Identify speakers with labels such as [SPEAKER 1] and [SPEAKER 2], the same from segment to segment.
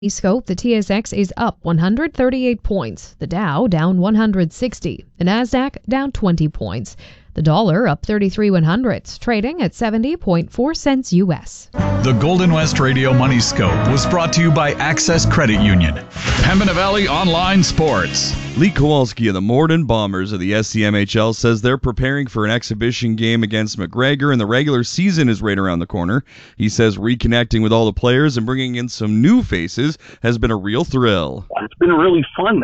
[SPEAKER 1] Scope, the TSX is up 138 points, the Dow down 160, the Nasdaq down 20 points. The dollar up 33/100ths, trading at 70.4 cents U.S.
[SPEAKER 2] The Golden West Radio Money Scope was brought to you by Access Credit Union. Pembina Valley Online Sports.
[SPEAKER 3] Lee Kowalski of the Morden Bombers of the SCMHL says they're preparing for an exhibition game against McGregor, and the regular season is right around the corner. He says reconnecting with all the players and bringing in some new faces has been a real thrill.
[SPEAKER 4] It's been really fun.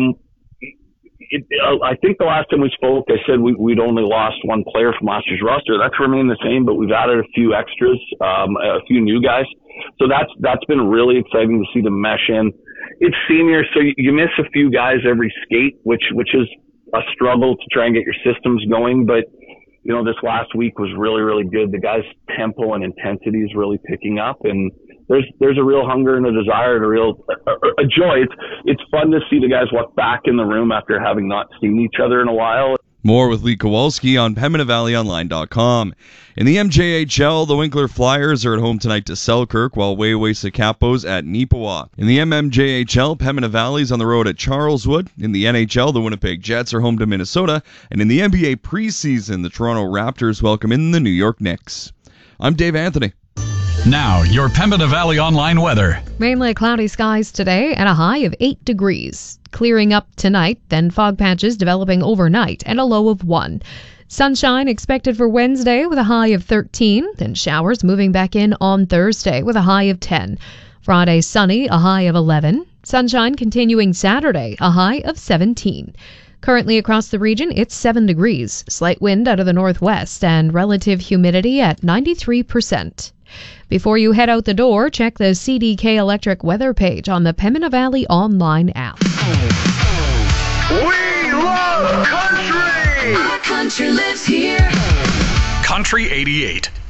[SPEAKER 4] I think the last time we spoke, I said we'd only lost one player from last year's roster. That's remained the same, but we've added a few extras, a few new guys. So that's been really exciting to see them mesh in. It's seniors, so you miss a few guys every skate, which is a struggle to try and get your systems going. But this last week was really, really good. The guys' tempo and intensity is really picking up, and there's a real hunger and a desire, a joy. It's fun to see the guys walk back in the room after having not seen each other in a while.
[SPEAKER 3] More with Lee Kowalski on PembinaValleyOnline.com. In the MJHL, the Winkler Flyers are at home tonight to Selkirk, while Waiwasa Capos at Neepawa. In the MMJHL, Pembina Valley's on the road at Charleswood. In the NHL, the Winnipeg Jets are home to Minnesota. And in the NBA preseason, the Toronto Raptors welcome in the New York Knicks. I'm Dave Anthony.
[SPEAKER 2] Now, your Pembina Valley Online weather.
[SPEAKER 1] Mainly cloudy skies today and a high of 8 degrees. Clearing up tonight, then fog patches developing overnight and a low of 1. Sunshine expected for Wednesday with a high of 13, then showers moving back in on Thursday with a high of 10. Friday sunny, a high of 11. Sunshine continuing Saturday, a high of 17. Currently across the region, it's 7 degrees. Slight wind out of the northwest and relative humidity at 93%. Before you head out the door, check the CDK Electric weather page on the Pembina Valley Online app.
[SPEAKER 5] We love country!
[SPEAKER 6] Our country lives here.
[SPEAKER 2] Country 88.